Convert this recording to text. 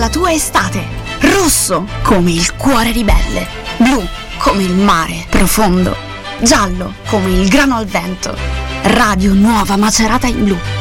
la tua estate. Rosso come il cuore ribelle, blu come il mare profondo, giallo come il grano al vento. Radio Nuova Macerata in Blu.